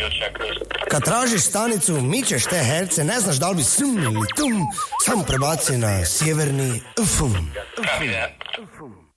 Kad tražiš stanicu, mičeš te herce, ne znaš da li bi sum ili tum, samo prebaci na sjeverni fum.